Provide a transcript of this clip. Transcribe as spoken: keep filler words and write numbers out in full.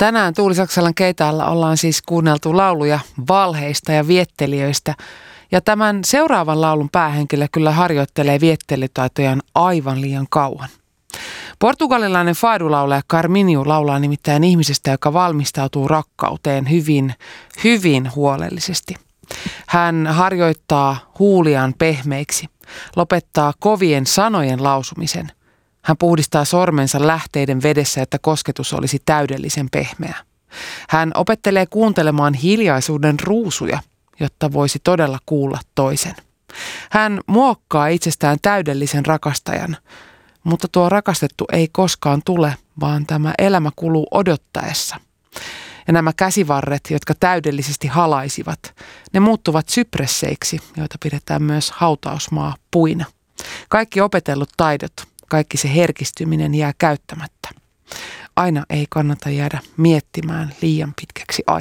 Tänään Tuuli Saksalan keitaalla ollaan siis kuunneltu lauluja valheista ja viettelijöistä. Ja tämän seuraavan laulun päähenkilö kyllä harjoittelee viettelitaitojaan aivan liian kauan. Portugalilainen fadulaulaja Carminho laulaa nimittäin ihmisestä, joka valmistautuu rakkauteen hyvin, hyvin huolellisesti. Hän harjoittaa huuliaan pehmeiksi, lopettaa kovien sanojen lausumisen. Hän puhdistaa sormensa lähteiden vedessä, että kosketus olisi täydellisen pehmeä. Hän opettelee kuuntelemaan hiljaisuuden ruusuja, jotta voisi todella kuulla toisen. Hän muokkaa itsestään täydellisen rakastajan, mutta tuo rakastettu ei koskaan tule, vaan tämä elämä kuluu odottaessa. Ja nämä käsivarret, jotka täydellisesti halaisivat, ne muuttuvat sypresseiksi, joita pidetään myös hautausmaa puina. Kaikki opetellut taidot, kaikki se herkistyminen jää käyttämättä. Aina ei kannata jäädä miettimään liian pitkäksi aikaa.